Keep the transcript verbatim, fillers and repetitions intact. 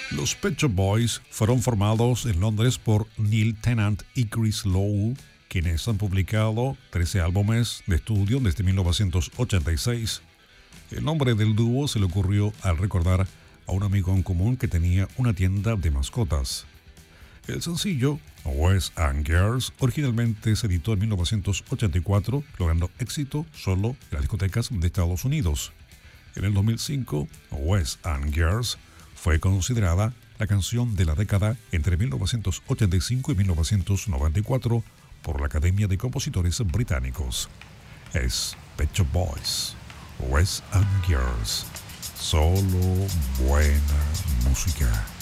Los Pet Shop Boys fueron formados en Londres por Neil Tennant y Chris Lowe, quienes han publicado trece álbumes de estudio desde mil novecientos ochenta y seis. El nombre del dúo se le ocurrió al recordar a un amigo en común que tenía una tienda de mascotas. El sencillo, Boys and Girls, originalmente se editó en mil novecientos ochenta y cuatro, logrando éxito solo en las discotecas de Estados Unidos. En el dos mil cinco, Boys and Girls fue considerada la canción de la década entre mil novecientos ochenta y cinco y mil novecientos noventa y cuatro por la Academia de Compositores Británicos. Es Pet Shop Boys, Boys and Girls, solo buena música.